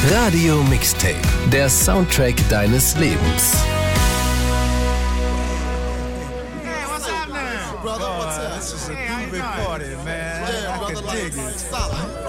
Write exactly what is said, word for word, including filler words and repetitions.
Radio Mixtape, der Soundtrack deines Lebens. Hey, what's up now? Brother, what's up? This is a groovy party, man. Yeah, I brother, can like, dig it. solid.